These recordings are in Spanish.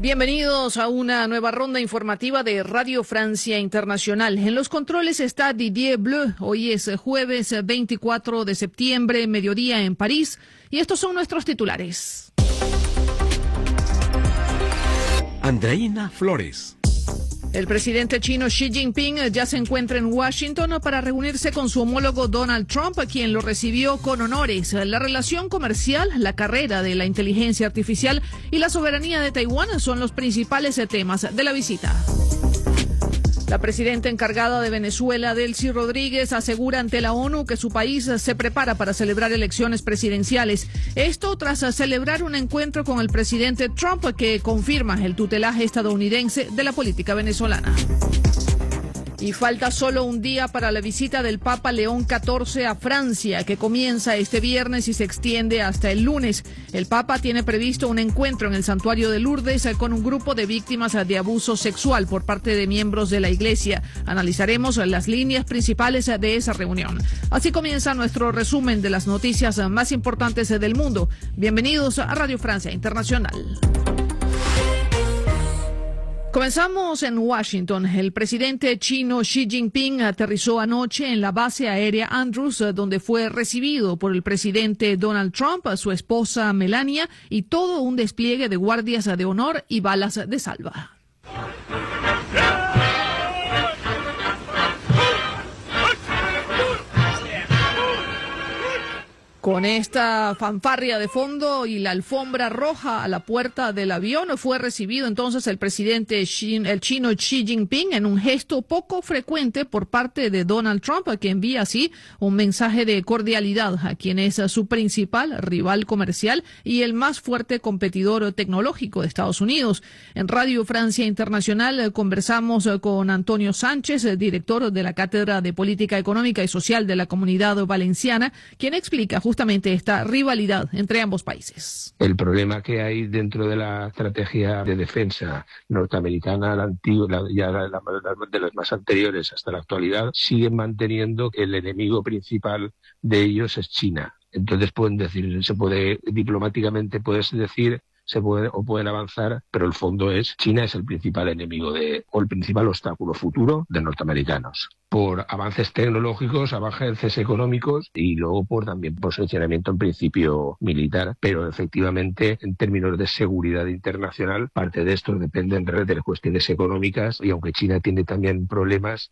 Bienvenidos a una nueva ronda informativa de Radio Francia Internacional. En los controles está Didier Bleu. Hoy es jueves 24 de septiembre, mediodía en París. Y estos son nuestros titulares. Andreina Flores. El presidente chino Xi Jinping ya se encuentra en Washington para reunirse con su homólogo Donald Trump, quien lo recibió con honores. La relación comercial, la carrera de la inteligencia artificial y la soberanía de Taiwán son los principales temas de la visita. La presidenta encargada de Venezuela, Delcy Rodríguez, asegura ante la ONU que su país se prepara para celebrar elecciones presidenciales. Esto tras celebrar un encuentro con el presidente Trump que confirma el tutelaje estadounidense de la política venezolana. Y falta solo un día para la visita del Papa León XIV a Francia, que comienza este viernes y se extiende hasta el lunes. El Papa tiene previsto un encuentro en el Santuario de Lourdes con un grupo de víctimas de abuso sexual por parte de miembros de la Iglesia. Analizaremos las líneas principales de esa reunión. Así comienza nuestro resumen de las noticias más importantes del mundo. Bienvenidos a Radio Francia Internacional. Comenzamos en Washington. El presidente chino Xi Jinping aterrizó anoche en la base aérea Andrews, donde fue recibido por el presidente Donald Trump, su esposa Melania y todo un despliegue de guardias de honor y balas de salva. Con esta fanfarria de fondo y la alfombra roja a la puerta del avión, fue recibido entonces el presidente el chino Xi Jinping en un gesto poco frecuente por parte de Donald Trump, que envía así un mensaje de cordialidad a quien es su principal rival comercial y el más fuerte competidor tecnológico de Estados Unidos. En Radio Francia Internacional conversamos con Antonio Sánchez, director de la Cátedra de Política Económica y Social de la Comunidad Valenciana, quien explica justamente esta rivalidad entre ambos países. El problema que hay dentro de la estrategia de defensa norteamericana, la antigua, de las más anteriores hasta la actualidad, siguen manteniendo que el enemigo principal de ellos es China. Entonces pueden decir, diplomáticamente puedes decir, pueden avanzar, pero el fondo es China es el principal enemigo o el principal obstáculo futuro de norteamericanos, por avances tecnológicos, avances económicos y luego también por posicionamiento en principio militar, pero efectivamente en términos de seguridad internacional parte de esto depende de cuestiones económicas, y aunque China tiene también problemas,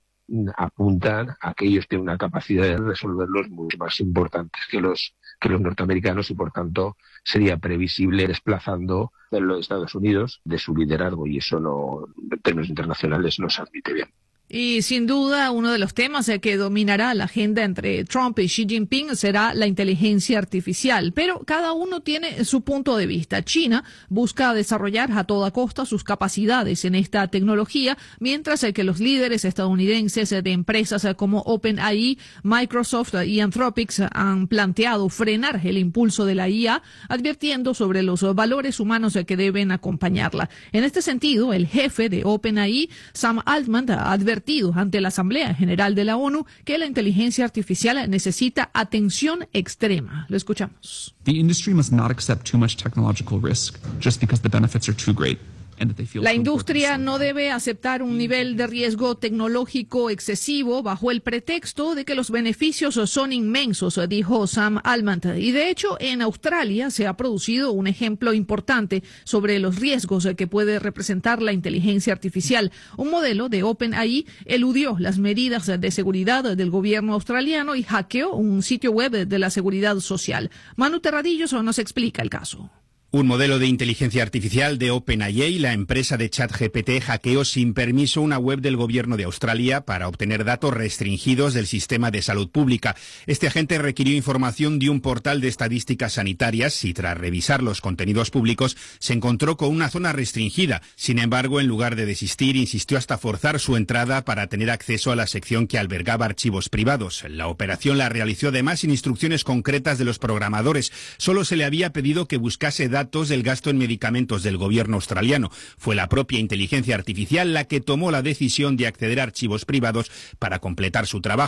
apuntan a que ellos tienen una capacidad de resolverlos mucho más importantes que los norteamericanos, y por tanto sería previsible desplazando de los Estados Unidos de su liderazgo, y eso no, en términos internacionales, no se admite bien. Y sin duda uno de los temas que dominará la agenda entre Trump y Xi Jinping será la inteligencia artificial, pero cada uno tiene su punto de vista. China busca desarrollar a toda costa sus capacidades en esta tecnología, mientras que los líderes estadounidenses de empresas como OpenAI, Microsoft y Anthropic han planteado frenar el impulso de la IA, advirtiendo sobre los valores humanos que deben acompañarla. En este sentido, el jefe de OpenAI, Sam Altman, ha advertido ante la Asamblea General de la ONU que la inteligencia artificial necesita atención extrema. Lo escuchamos. The industry must not accept too much technological risk just because the benefits are too great. La industria no debe aceptar un nivel de riesgo tecnológico excesivo bajo el pretexto de que los beneficios son inmensos, dijo Sam Altman. Y de hecho, en Australia se ha producido un ejemplo importante sobre los riesgos que puede representar la inteligencia artificial. Un modelo de OpenAI eludió las medidas de seguridad del gobierno australiano y hackeó un sitio web de la Seguridad Social. Manu Terradillos nos explica el caso. Un modelo de inteligencia artificial de OpenAI, la empresa de ChatGPT, hackeó sin permiso una web del gobierno de Australia para obtener datos restringidos del sistema de salud pública. Este agente requirió información de un portal de estadísticas sanitarias y tras revisar los contenidos públicos se encontró con una zona restringida. Sin embargo, en lugar de desistir, insistió hasta forzar su entrada para tener acceso a la sección que albergaba archivos privados. La operación la realizó además sin instrucciones concretas de los programadores. Solo se le había pedido que buscase datos del gasto en medicamentos del gobierno australiano. Fue la propia inteligencia artificial la que tomó la decisión de acceder a archivos privados para completar su trabajo.